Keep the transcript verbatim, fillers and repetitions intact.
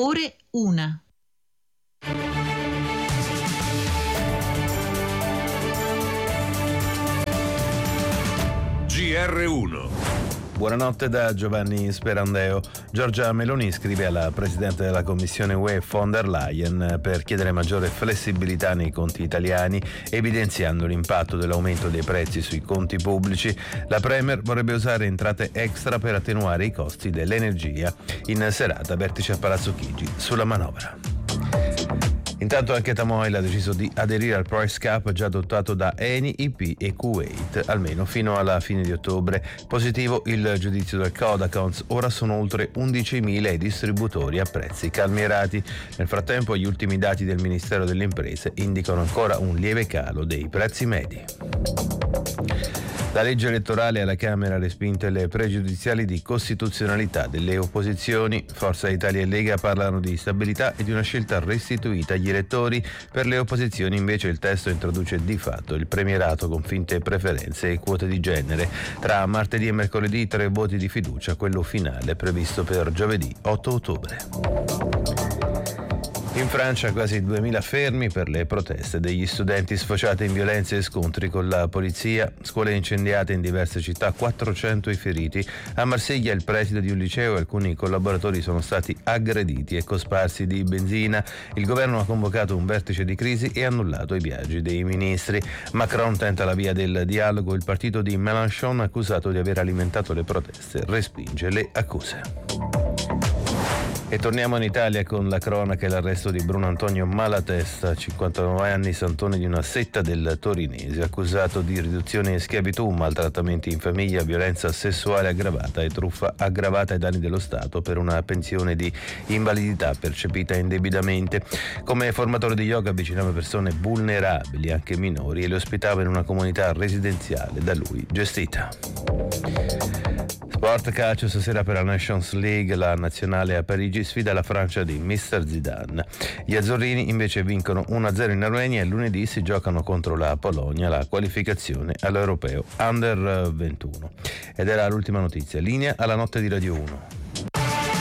Ore una. G R uno. Buonanotte da Giovanni Sperandeo. Giorgia Meloni scrive alla Presidente della Commissione U E von der Leyen per chiedere maggiore flessibilità nei conti italiani, evidenziando l'impatto dell'aumento dei prezzi sui conti pubblici. La Premier vorrebbe usare entrate extra per attenuare i costi dell'energia. In serata vertice a Palazzo Chigi sulla manovra. Intanto anche Tamoil ha deciso di aderire al price cap già adottato da Eni, I P e Kuwait, almeno fino alla fine di ottobre. Positivo il giudizio del Codacons, ora sono oltre undicimila i distributori a prezzi calmierati. Nel frattempo gli ultimi dati del Ministero delle Imprese indicano ancora un lieve calo dei prezzi medi. La legge elettorale alla Camera ha respinto le pregiudiziali di costituzionalità delle opposizioni. Forza Italia e Lega parlano di stabilità e di una scelta restituita agli elettori. Per le opposizioni invece il testo introduce di fatto il premierato con finte preferenze e quote di genere. Tra martedì e mercoledì tre voti di fiducia, quello finale previsto per giovedì otto ottobre. In Francia quasi duemila fermi per le proteste degli studenti sfociate in violenze e scontri con la polizia, scuole incendiate in diverse città, quattrocento i feriti. A Marsiglia il preside di un liceo e alcuni collaboratori sono stati aggrediti e cosparsi di benzina. Il governo ha convocato un vertice di crisi e annullato i viaggi dei ministri. Macron tenta la via del dialogo, il partito di Mélenchon, accusato di aver alimentato le proteste, respinge le accuse. E torniamo in Italia con la cronaca e l'arresto di Bruno Antonio Malatesta, cinquantanove anni, santone di una setta del Torinese, accusato di riduzione in schiavitù, maltrattamenti in famiglia, violenza sessuale aggravata e truffa aggravata ai danni dello Stato per una pensione di invalidità percepita indebitamente. Come formatore di yoga avvicinava persone vulnerabili, anche minori, e le ospitava in una comunità residenziale da lui gestita. Sport calcio, stasera per la Nations League la nazionale a Parigi sfida la Francia di mister Zidane. Gli azzurrini invece vincono uno a zero in Armenia e lunedì si giocano contro la Polonia la qualificazione all'Europeo Under ventuno. Ed era l'ultima notizia. Linea alla notte di Radio uno.